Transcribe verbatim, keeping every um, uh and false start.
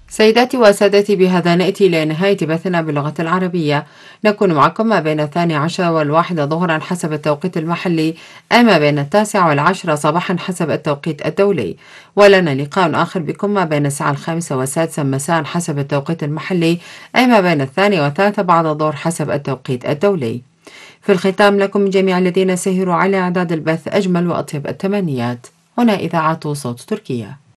سيداتي وسادتي، بهذا نأتي إلى نهاية بثنا باللغة العربية. نكون معكم ما بين الثاني عشر والواحدة ظهرا حسب التوقيت المحلي، أما بين التاسعة والعشرة صباحا حسب التوقيت الدولي. ولنا لقاء آخر بكم ما بين الساعة الخامسة والسادسة مساء حسب التوقيت المحلي، أي ما بين الثانية والثالثة بعد الظهر حسب التوقيت الدولي. في الختام، لكم جميع الذين سهروا على إعداد البث أجمل وأطيب التمنيات. هنا إذاعة صوت تركيا.